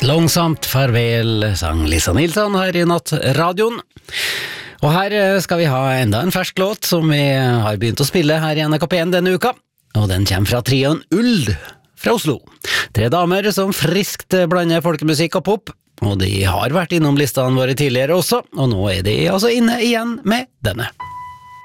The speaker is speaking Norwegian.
Långsamt farvel, sang Lisa Nilsson her i Nattradioen. Og her skal vi ha enda en fersk låt som vi har begynt å spille her i NRK P1 denne uka. Og den kommer fra trioen Uld fra Oslo. 3 damer som friskt blander folkemusikk og pop. Og de har vært innom listene våre tidligere også, og nå er de altså inne igjen med denne.